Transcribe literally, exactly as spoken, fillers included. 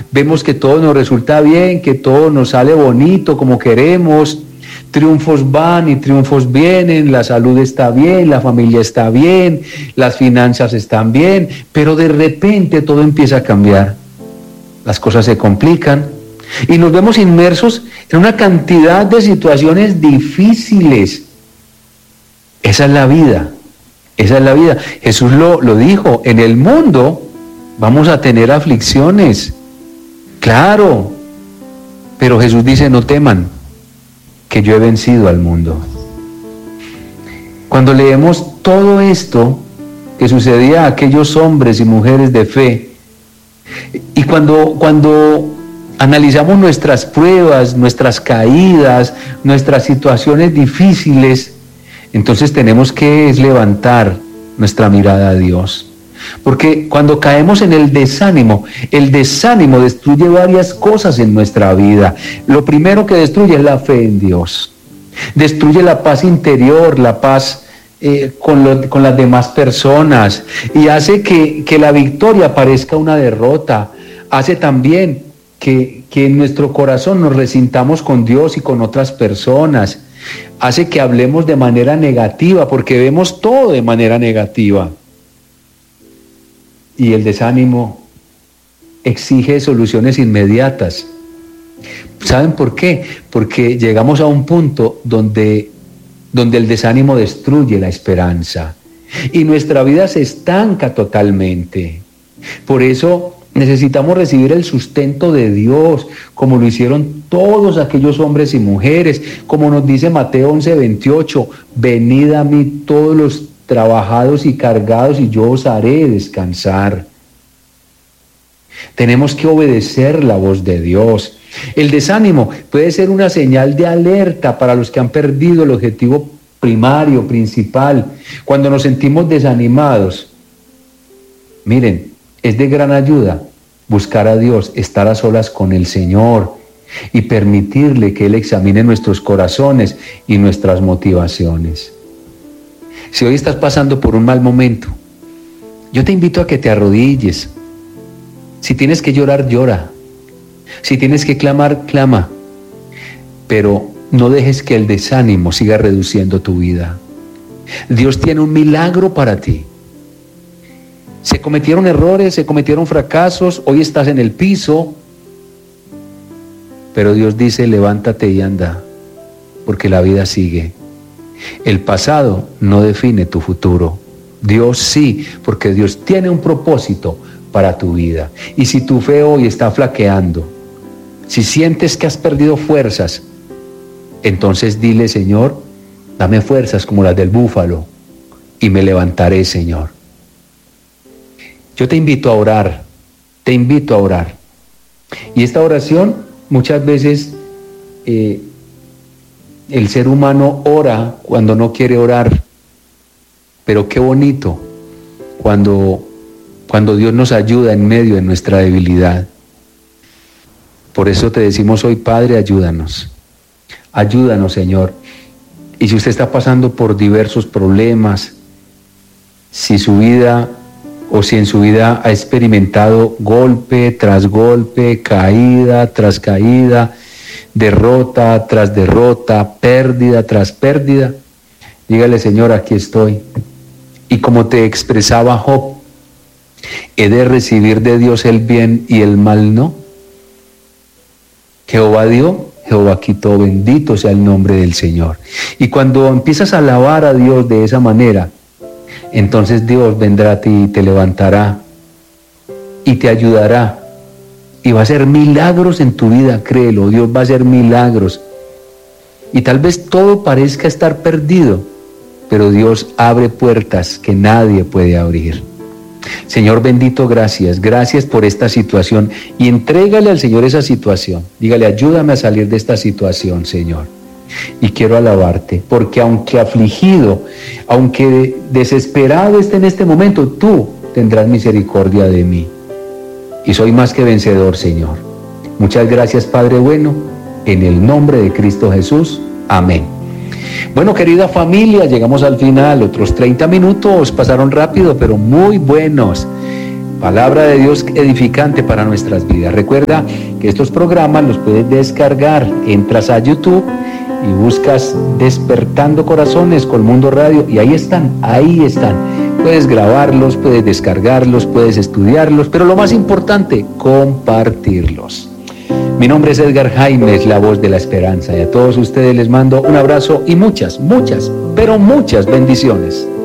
vemos que todo nos resulta bien, que todo nos sale bonito como queremos, triunfos van y triunfos vienen, la salud está bien, la familia está bien, las finanzas están bien, pero de repente todo empieza a cambiar, las cosas se complican y nos vemos inmersos en una cantidad de situaciones difíciles. Esa es la vida, esa es la vida. Jesús lo, lo dijo, en el mundo vamos a tener aflicciones, claro, pero Jesús dice, no teman, que yo he vencido al mundo. Cuando leemos todo esto que sucedía a aquellos hombres y mujeres de fe, y cuando, cuando analizamos nuestras pruebas, nuestras caídas, nuestras situaciones difíciles, entonces tenemos que levantar nuestra mirada a Dios. Porque cuando caemos en el desánimo, el desánimo destruye varias cosas en nuestra vida. Lo primero que destruye es la fe en Dios. Destruye la paz interior, la paz eh, con, lo, con las demás personas, y hace que, que la victoria parezca una derrota. Hace también que, que en nuestro corazón nos resintamos con Dios y con otras personas. Hace que hablemos de manera negativa, porque vemos todo de manera negativa. Y el desánimo exige soluciones inmediatas. ¿Saben por qué? Porque llegamos a un punto donde, donde el desánimo destruye la esperanza y nuestra vida se estanca totalmente. Por eso necesitamos recibir el sustento de Dios, como lo hicieron todos aquellos hombres y mujeres, como nos dice Mateo once veintiocho, venid a mí todos los trabajados y cargados y yo os haré descansar. Tenemos que obedecer la voz de Dios. El desánimo puede ser una señal de alerta para los que han perdido el objetivo primario, principal. Cuando nos sentimos desanimados, miren, es de gran ayuda buscar a Dios, estar a solas con el Señor y permitirle que Él examine nuestros corazones y nuestras motivaciones. Si hoy estás pasando por un mal momento, yo te invito a que te arrodilles. Si tienes que llorar, llora. Si tienes que clamar, clama. Pero no dejes que el desánimo siga reduciendo tu vida. Dios tiene un milagro para ti. Se cometieron errores, se cometieron fracasos, hoy estás en el piso, pero Dios dice, levántate y anda, porque la vida sigue. El pasado no define tu futuro. Dios sí, porque Dios tiene un propósito para tu vida. Y si tu fe hoy está flaqueando, si sientes que has perdido fuerzas, entonces dile, Señor, dame fuerzas como las del búfalo y me levantaré, Señor. Yo te invito a orar, te invito a orar. Y esta oración muchas veces eh, el ser humano ora cuando no quiere orar, pero qué bonito cuando, cuando Dios nos ayuda en medio de nuestra debilidad. Por eso te decimos hoy, Padre, ayúdanos, ayúdanos, Señor. Y si usted está pasando por diversos problemas, si su vida o si en su vida ha experimentado golpe tras golpe, caída tras caída, derrota tras derrota, pérdida tras pérdida, dígale, Señor, aquí estoy. Y como te expresaba Job, ¿he de recibir de Dios el bien y el mal no? Jehová dio, Jehová quitó, bendito sea el nombre del Señor. Y cuando empiezas a alabar a Dios de esa manera, entonces Dios vendrá a ti y te levantará y te ayudará y va a hacer milagros en tu vida, créelo. Dios va a hacer milagros y tal vez todo parezca estar perdido, pero Dios abre puertas que nadie puede abrir. Señor bendito, gracias, gracias por esta situación, y entrégale al Señor esa situación. Dígale, ayúdame a salir de esta situación, Señor. Y quiero alabarte, porque aunque afligido, aunque desesperado esté en este momento, tú tendrás misericordia de mí. Y soy más que vencedor, Señor. Muchas gracias, Padre bueno, en el nombre de Cristo Jesús. Amén. Bueno, querida familia, llegamos al final. Otros treinta minutos pasaron rápido, pero muy buenos. Palabra de Dios edificante para nuestras vidas. Recuerda que estos programas los puedes descargar. Entras a YouTube y buscas Despertando Corazones con Mundo Radio y ahí están, ahí están. Puedes grabarlos, puedes descargarlos, puedes estudiarlos, pero lo más importante, compartirlos. Mi nombre es Edgar Jaimes, la voz de la esperanza, y a todos ustedes les mando un abrazo y muchas, muchas, pero muchas bendiciones.